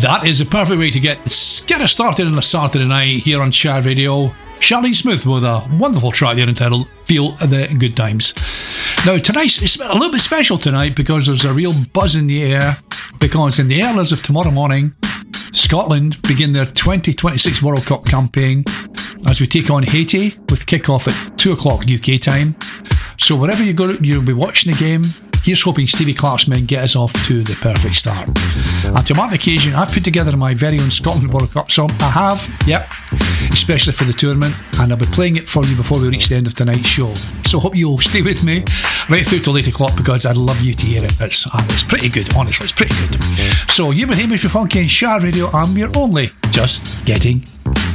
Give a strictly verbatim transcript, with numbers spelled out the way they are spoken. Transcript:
That is the perfect way to get get us started on a Saturday night here on Shard Radio. Charlene Smith with a wonderful track there entitled Feel the Good Times. Now tonight's it's a little bit special tonight because there's a real buzz in the air, because in the hours of tomorrow morning, Scotland begin their twenty twenty-six World Cup campaign as we take on Haiti with kick-off at two o'clock U K time. So wherever you go, you'll be watching the game. Here's hoping Stevie Clark's men get us off to the perfect start. And to mark the occasion, I've put together my very own Scotland World Cup song. I have, yep, especially for the tournament, and I'll be playing it for you before we reach the end of tonight's show. So hope you'll stay with me right through till eight o'clock, because I'd love you to hear it. It's, uh, it's pretty good, honestly, it's pretty good. So you've been Hamish with Funky and Shard Radio. I'm your only just getting